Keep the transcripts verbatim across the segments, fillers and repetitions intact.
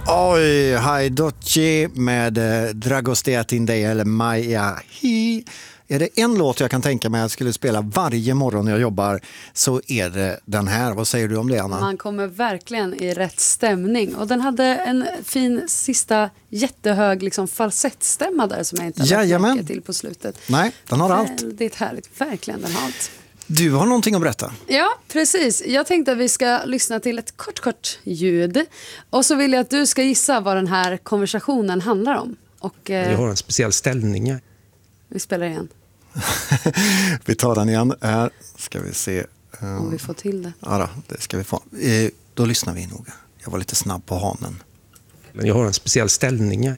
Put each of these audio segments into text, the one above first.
Oj, Haj Dochi med eh, Dragosteatin Day eller Maja Hi. Är det en låt jag kan tänka mig att jag skulle spela varje morgon när jag jobbar så är det den här. Vad säger du om det, Anna? Man kommer verkligen i rätt stämning. Och den hade en fin sista jättehög liksom falsettstämma där som jag inte har lagt märke till på slutet. Nej, den har allt. Väldigt härligt, verkligen den har allt. Du har någonting att berätta. Ja, precis. Jag tänkte att vi ska lyssna till ett kort, kort ljud. Och så vill jag att du ska gissa vad den här konversationen handlar om. Och, eh, jag har en speciell ställning. Vi spelar igen. Vi tar den igen. Här ska vi se. Um, om vi får till det. Ja, då, det ska vi få. Eh, då lyssnar vi noga. Jag var lite snabb på hanen. Men jag har en speciell ställning.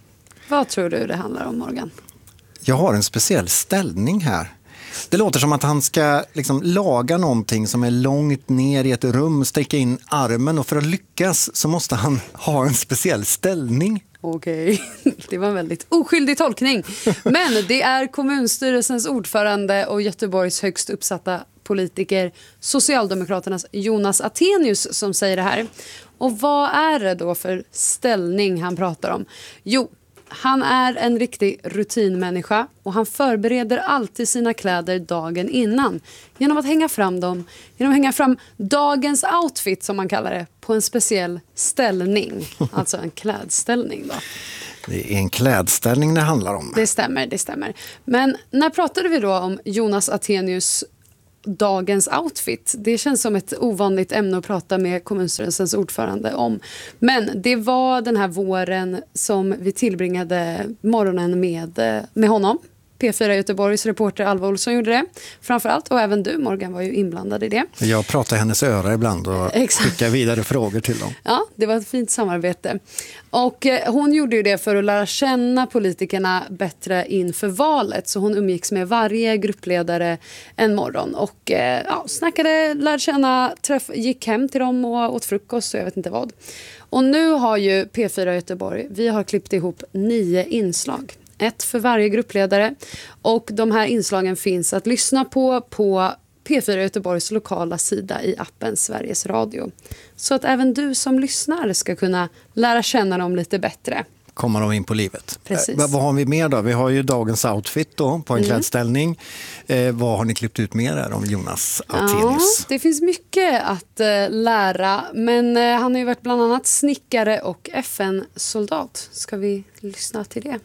Vad tror du det handlar om, Morgan? Jag har en speciell ställning här. Det låter som att han ska liksom laga någonting som är långt ner i ett rum, sträcka in armen och för att lyckas så måste han ha en speciell ställning. Okej, det var en väldigt oskyldig tolkning. Men det är kommunstyrelsens ordförande och Göteborgs högst uppsatta politiker, Socialdemokraternas Jonas Attenius, som säger det här. Och vad är det då för ställning han pratar om? Jo, han är en riktig rutinmänniska och han förbereder alltid sina kläder dagen innan genom att hänga fram dem, genom att hänga fram dagens outfit som man kallar det, på en speciell ställning, alltså en klädställning då. Det är en klädställning det handlar om. Det stämmer, det stämmer. Men när pratade vi då om Jonas Attenius dagens outfit? Det känns som ett ovanligt ämne att prata med kommunstyrelsens ordförande om. Men det var den här våren som vi tillbringade morgonen med, med honom. P fyra Göteborgs reporter Alva Olsson gjorde det. Framförallt, och även du, Morgan, var ju inblandad i det. Jag pratar hennes öra ibland och skickar vidare frågor till dem. Ja, det var ett fint samarbete. Och eh, hon gjorde ju det för att lära känna politikerna bättre inför valet. Så hon umgicks med varje gruppledare en morgon. Och eh, ja, snackade, lärde känna, träff, gick hem till dem och åt frukost och jag vet inte vad. Och nu har ju P fyra Göteborg, vi har klippt ihop nio inslag. Ett för varje gruppledare. Och de här inslagen finns att lyssna på på P fyra Göteborgs lokala sida i appen Sveriges Radio. Så att även du som lyssnar ska kunna lära känna dem lite bättre. Kommer de in på livet. Precis. Eh, vad har vi mer då? Vi har ju dagens outfit då på en Mm. klädställning. Eh, vad har ni klippt ut mer där om Jonas Attenius? Ja, det finns mycket att eh, lära. Men eh, han har ju varit bland annat snickare och F N-soldat. Ska vi lyssna till det?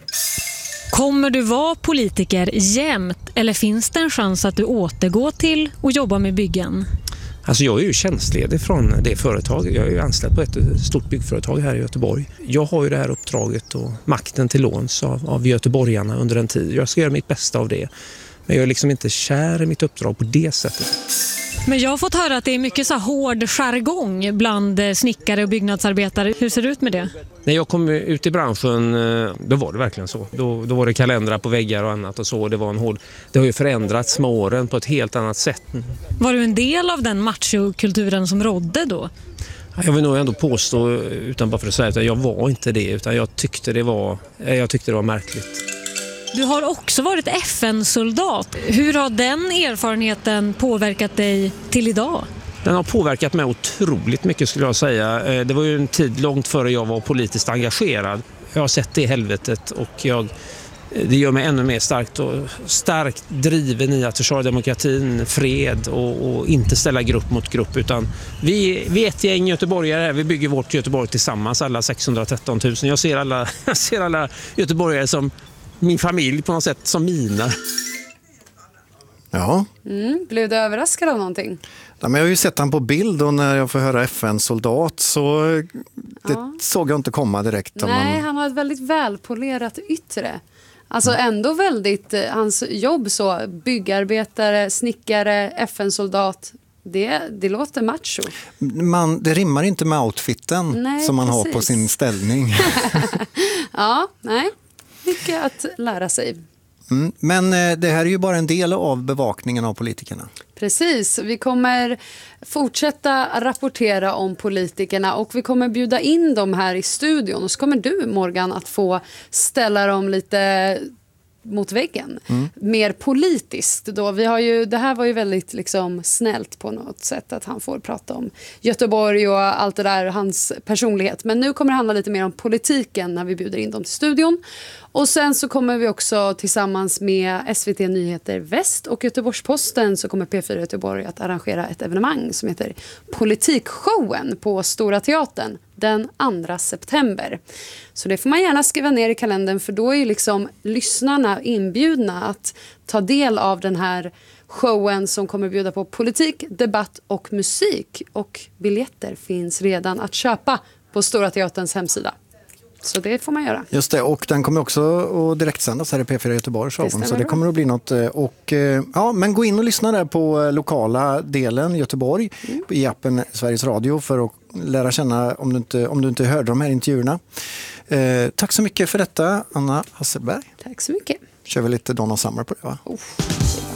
Kommer du vara politiker jämt eller finns det en chans att du återgår till och jobbar med byggen? Alltså jag är ju tjänstledig från det företaget. Jag är ju anställd på ett stort byggföretag här i Göteborg. Jag har ju det här uppdraget och makten till låns av, av göteborgarna under en tid. Jag ska göra mitt bästa av det. Men jag är liksom inte kär i mitt uppdrag på det sättet. Men jag har fått höra att det är mycket så här hård jargong bland snickare och byggnadsarbetare. Hur ser det ut med det? När jag kom ut i branschen, då var det verkligen så. Då, då var det kalendrar på väggar och annat och så. Det var en hård. Det har ju förändrats med åren på ett helt annat sätt. Var du en del av den machokulturen som rådde då? Jag vill nog ändå påstå, utan bara för att säga att jag var inte det, utan jag tyckte det var, jag tyckte det var märkligt. Du har också varit F N-soldat. Hur har den erfarenheten påverkat dig till idag? Den har påverkat mig otroligt mycket skulle jag säga. Det var ju en tid långt före jag var politiskt engagerad. Jag har sett det i helvetet och jag, det gör mig ännu mer starkt och starkt driven i att försvara demokratin, fred och, och inte ställa grupp mot grupp. Utan vi, vi är ett gäng göteborgare här, vi bygger vårt Göteborg tillsammans, alla sexhundratretton tusen. Jag ser alla, jag ser alla göteborgare som min familj på något sätt, som mina. Ja. Mm, blev du överraskad av någonting? Ja, men jag har ju sett han på bild och när jag får höra F N-soldat så det Ja. såg jag inte komma direkt. Nej, man... han har ett väldigt välpolerat yttre. Alltså ändå väldigt, hans jobb så, byggarbetare, snickare, F N-soldat, det, det låter macho. Man, det rimmar inte med outfiten Nej, som man precis. har på sin ställning. Ja, nej, mycket att lära sig. Mm. Men eh, det här är ju bara en del av bevakningen av politikerna. Precis, vi kommer fortsätta rapportera om politikerna och vi kommer bjuda in dem här i studion. Och så kommer du, Morgan, att få ställa dem lite mot väggen. Mm. Mer politiskt då. Vi har ju, det här var ju väldigt liksom snällt på något sätt att han får prata om Göteborg och allt det där, hans personlighet. Men nu kommer det handla lite mer om politiken när vi bjuder in dem till studion. Och sen så kommer vi också tillsammans med S V T Nyheter Väst och Göteborgs-Posten så kommer P fyra Göteborg att arrangera ett evenemang som heter Politikshowen på Stora Teatern den andra september. Så det får man gärna skriva ner i kalendern, för då är ju liksom lyssnarna inbjudna att ta del av den här showen som kommer bjuda på politik, debatt och musik. Och biljetter finns redan att köpa på Stora Teaterns hemsida. Så det får man göra. Just det, och den kommer också att direktsändas här i P fyra Göteborg. Så det, så det kommer att bli något. Och, ja, men gå in och lyssna där på lokala delen Göteborg mm. i appen Sveriges Radio för att lära känna om du inte, om du inte hörde de här intervjuerna. Eh, tack så mycket för detta, Anna Hasselberg. Tack så mycket. Kör vi lite Donna Summer på det, va? Oh.